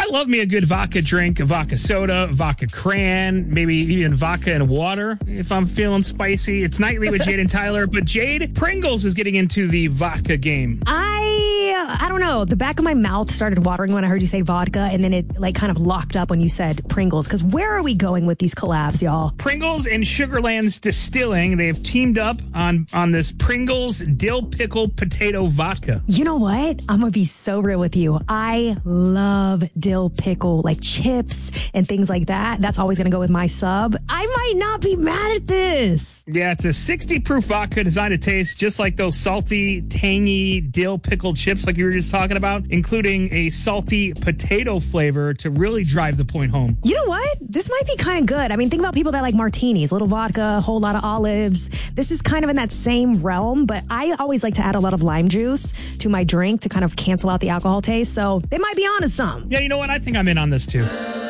I love me a good vodka drink, a vodka soda, vodka cran, maybe even vodka and water if I'm feeling spicy. It's Nightly with Jade and Tyler, but Jade, Pringles is getting into the vodka game. I don't know. The back of my mouth started watering when I heard you say vodka, and then it like kind of locked up when you said Pringles. Because where are we going with these collabs, y'all? Pringles and Sugarlands Distilling, they've teamed up on this Pringles dill pickle potato vodka. You know what? I'm going to be so real with you. I love dill pickle, like chips and things like that. That's always going to go with my sub. I might not be mad at this. Yeah, it's a 60 proof vodka designed to taste just like those salty, tangy dill pickle chips like you were just talking about, including a salty potato flavor to really drive the point home. You know what? This might be kind of good. I mean, think about people that like martinis, little vodka, a whole lot of olives. This is kind of in that same realm, but I always like to add a lot of lime juice to my drink to kind of cancel out the alcohol taste. So they might be onto something. Yeah, you know what? I think I'm in on this too.